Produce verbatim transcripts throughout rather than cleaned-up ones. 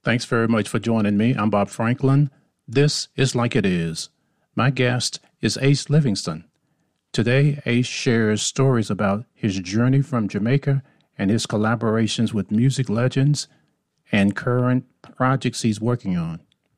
Thanks very much for joining me. I'm Bob Franklin. This is Like It Is. My guest is Ace Livingston. Today, Ace shares stories about his journey from Jamaica and his collaborations with music legends and current projects he's working on.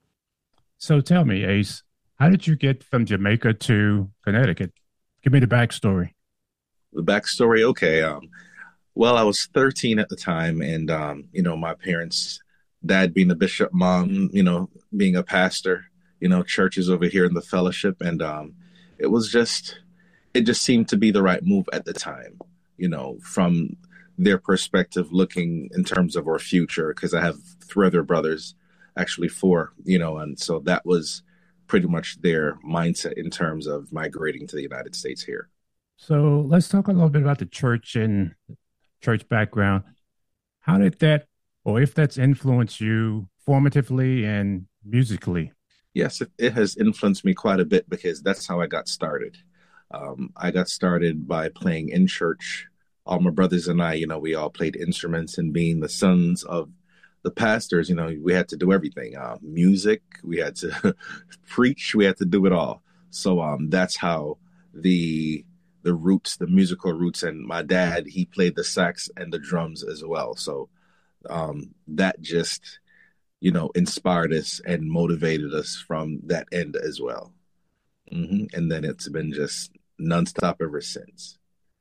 So tell me, Ace, how did you get from Jamaica to Connecticut? Give me the backstory. The backstory, okay. Um, well, I was thirteen at the time, and um, you know, my parents, dad being a bishop, mom, you know, being a pastor, you know, churches over here in the fellowship, and um, it was just, it just seemed to be the right move at the time, you know, from their perspective, looking in terms of our future, because I have three other brothers, actually four, you know, and so that was pretty much their mindset in terms of migrating to the United States here. So let's talk a little bit about the church and church background. How did that, or if that's influenced you formatively and musically? Yes, it, it has influenced me quite a bit because that's how I got started. Um, I got started by playing in church. All my brothers and I, you know, we all played instruments, and being the sons of the pastors, you know, we had to do everything. Uh, music, we had to preach, we had to do it all. So um, that's how the the roots, the musical roots, and my dad, he played the sax and the drums as well. So um, that just, you know, inspired us and motivated us from that end as well. hmm And then it's been just nonstop ever since.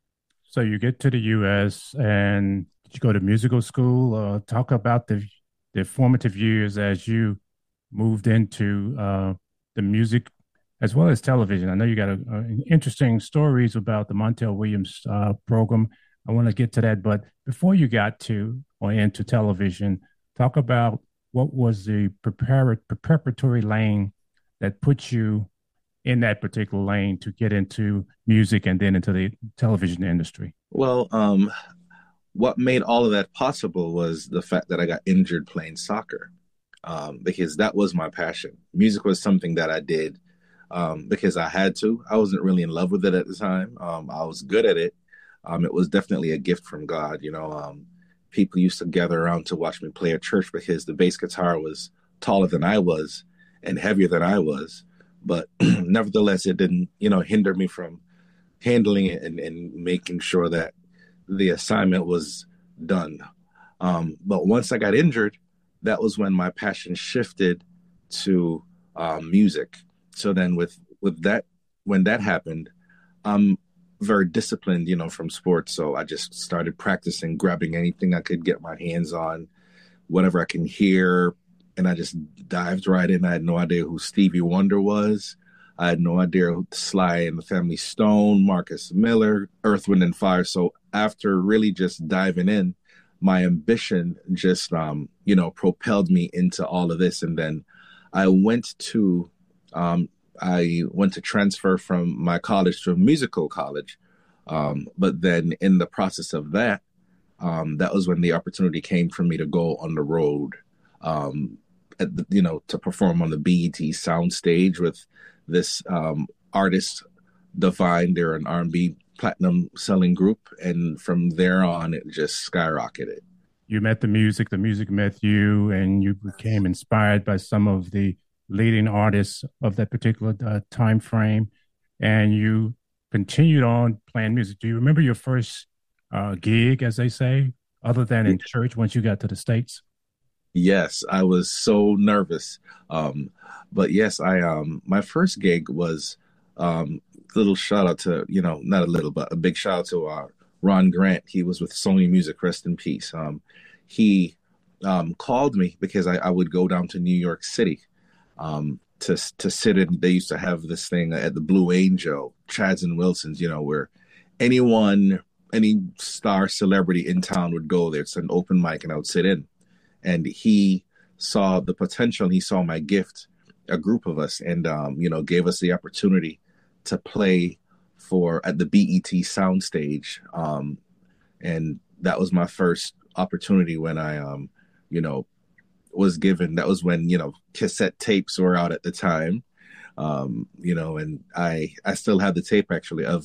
So you get to the U S and did you go to musical school? Uh, talk about the the formative years as you moved into uh, the music as well as television. I know you got a, a interesting stories about the Montel Williams uh, program. I want to get to that, but before you got to or into television, talk about what was the prepar- preparatory lane that put you in that particular lane to get into music and then into the television industry? Well, um, what made all of that possible was the fact that I got injured playing soccer, um, because that was my passion. Music was something that I did um, because I had to. I wasn't really in love with it at the time. Um, I was good at it. Um, it was definitely a gift from God. You know, um, people used to gather around to watch me play at church because the bass guitar was taller than I was and heavier than I was. But nevertheless, it didn't, you know, hinder me from handling it and, and making sure that the assignment was done. Um, but once I got injured, that was when my passion shifted to um, music. So then with with that, when that happened, I'm very disciplined, you know, from sports. So I just started practicing, grabbing anything I could get my hands on, whatever I can hear, and I just dived right in. I had no idea who Stevie Wonder was. I had no idea who Sly and the Family Stone, Marcus Miller, Earth, Wind, and Fire. So after really just diving in, my ambition just, um, you know, propelled me into all of this. And then I went to, um, I went to transfer from my college to a musical college. Um, but then in the process of that, um, that was when the opportunity came for me to go on the road, um, at the, you know, to perform on the B E T sound stage with this um, artist, Divine. They're an R and B platinum selling group. And from there on, it just skyrocketed. You met the music, the music met you, and you became inspired by some of the leading artists of that particular uh, time frame, and you continued on playing music. Do you remember your first uh, gig, as they say, other than in church once you got to the States? Yes, I was so nervous. Um, but yes, I um my first gig was um little shout out to, you know, not a little, but a big shout out to uh, Ron Grant. He was with Sony Music, rest in peace. Um, he um called me because I, I would go down to New York City um to to sit in. They used to have this thing at the Blue Angel, Chads and Wilsons, you know, where anyone, any star celebrity in town would go there. It's an open mic, and I would sit in, and he saw the potential, and he saw my gift, a group of us, and um, you know, gave us the opportunity to play for at the B E T soundstage. Um, and that was my first opportunity when I um, you know, was given. That was when, you know, cassette tapes were out at the time. Um, you know, and I I still have the tape actually of